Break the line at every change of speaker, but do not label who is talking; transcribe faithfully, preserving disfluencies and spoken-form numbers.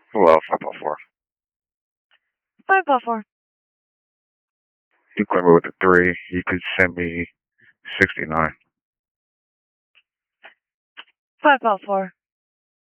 Well, five by four.
Five by four.
You clear me with a three. You could send me sixty-nine.
Five by four.